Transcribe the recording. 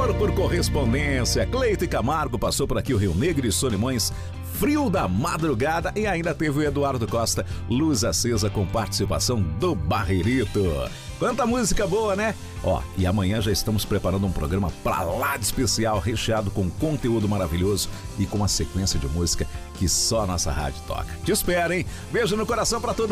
Amor por correspondência. Cleito e Camargo passou por aqui, o Rio Negro e Solimões, Frio da Madrugada, e ainda teve o Eduardo Costa, Luz Acesa, com participação do Barreirito. Quanta música boa, né? Ó, e amanhã já estamos preparando um programa pra lá de especial, recheado com conteúdo maravilhoso e com uma sequência de música que só a nossa rádio toca. Te espero, hein? Beijo no coração pra todo